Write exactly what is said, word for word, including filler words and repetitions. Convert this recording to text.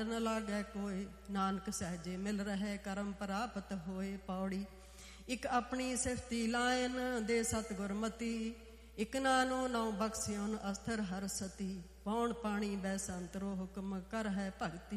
न लागै कोय, नानक सहजे मिल रहे करम प्राप्त होए। पौड़ी। इक अपनी सिफती लायन दे सतगुर मती, इक नानो नौ बख्सियोन अस्थिर हर सती। पौण पाणी बै संतरो हुक्म कर है भगती।